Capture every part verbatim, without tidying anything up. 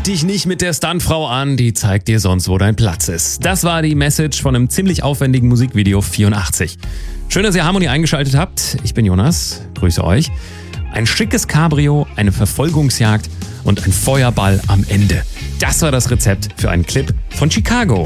Leg dich nicht mit der Stuntfrau an, die zeigt dir sonst, wo dein Platz ist. Das war die Message von einem ziemlich aufwendigen Musikvideo vierundachtzig. Schön, dass ihr Harmony eingeschaltet habt. Ich bin Jonas, grüße euch. Ein schickes Cabrio, eine Verfolgungsjagd und ein Feuerball am Ende. Das war das Rezept für einen Clip von Chicago.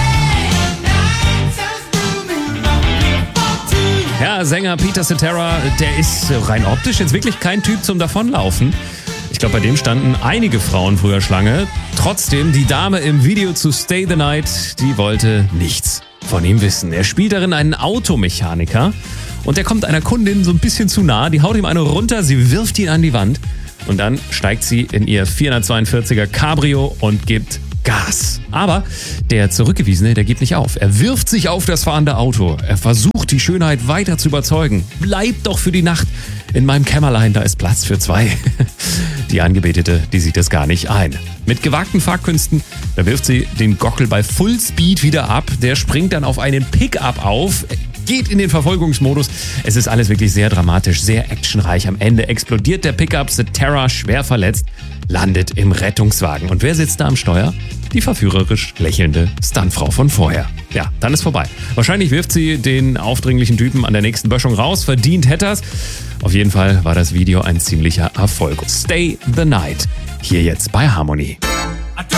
Ja, Sänger Peter Cetera, der ist rein optisch jetzt wirklich kein Typ zum Davonlaufen. Ich glaube, bei dem standen einige Frauen früher Schlange. Trotzdem, die Dame im Video zu Stay the Night, die wollte nichts von ihm wissen. Er spielt darin einen Automechaniker und der kommt einer Kundin so ein bisschen zu nah. Die haut ihm eine runter, sie wirft ihn an die Wand und dann steigt sie in ihr vierhundertzweiundvierziger Cabrio und gibt Gas. Aber der Zurückgewiesene, der gibt nicht auf. Er wirft sich auf das fahrende Auto. Er versucht, die Schönheit weiter zu überzeugen. Bleib doch für die Nacht in meinem Kämmerlein, da ist Platz für zwei. Die Angebetete, die sieht das gar nicht ein. Mit gewagten Fahrkünsten, da wirft sie den Gockel bei Fullspeed wieder ab. Der springt dann auf einen Pickup auf, geht in den Verfolgungsmodus. Es ist alles wirklich sehr dramatisch, sehr actionreich. Am Ende explodiert der Pickup, Cetera schwer verletzt, landet im Rettungswagen. Und wer sitzt da am Steuer? Die verführerisch lächelnde Stuntfrau von vorher. Ja, dann ist vorbei. Wahrscheinlich wirft sie den aufdringlichen Typen an der nächsten Böschung raus. Verdient hätte er's. Auf jeden Fall war das Video ein ziemlicher Erfolg. Stay the Night. Hier jetzt bei Harmony.